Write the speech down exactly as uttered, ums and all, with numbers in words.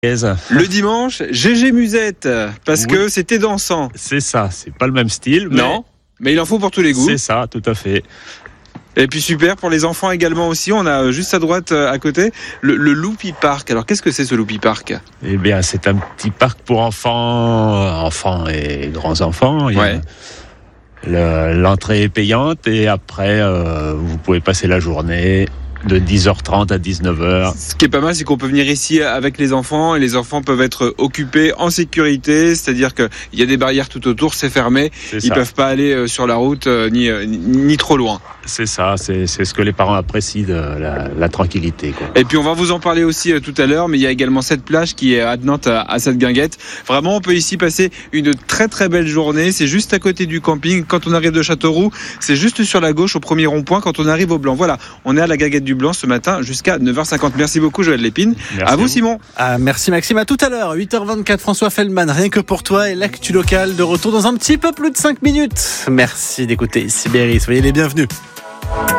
Le dimanche, G G Musette, parce oui. que c'était dansant. C'est ça, c'est pas le même style. Mais... Non, mais il en faut pour tous les goûts. C'est ça, tout à fait. Et puis super, pour les enfants également aussi, on a juste à droite à côté le, le Loopy Park. Alors qu'est-ce que c'est ce Loopy Park ? Eh bien c'est un petit parc pour enfants, enfants et grands-enfants. Il y a ouais. le, l'entrée est payante et après euh, vous pouvez passer la journée de dix heures trente à dix-neuf heures. Ce qui est pas mal, c'est qu'on peut venir ici avec les enfants et les enfants peuvent être occupés en sécurité, c'est-à-dire qu'il y a des barrières tout autour, c'est fermé, c'est ils ça. peuvent pas aller sur la route ni, ni, ni trop loin. C'est ça, c'est, c'est ce que les parents apprécient, de la, la tranquillité, quoi. Et puis on va vous en parler aussi tout à l'heure, mais il y a également cette plage qui est attenante à, à cette guinguette. Vraiment, on peut ici passer une très très belle journée. C'est juste à côté du camping. Quand on arrive de Châteauroux, c'est juste sur la gauche au premier rond-point quand on arrive au Blanc. Voilà, on est à la guinguette du Blanc ce matin jusqu'à neuf heures cinquante. Merci beaucoup Joël Lépine. Merci à vous, à vous. Simon. Ah, merci Maxime, à tout à l'heure. huit heures vingt-quatre, François Feldman, rien que pour toi et l'actu locale de retour dans un petit peu plus de cinq minutes. Merci d'écouter Sibérie, soyez les bienvenus.